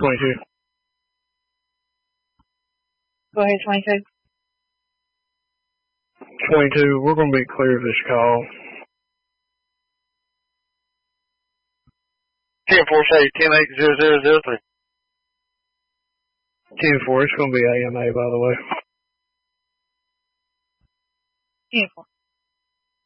22. Go ahead, 22. 22, we're going to be clear of this call. 10-4, say 10-8-0-0-0-3. 10-4, it's going to be AMA, by the way. 10-4.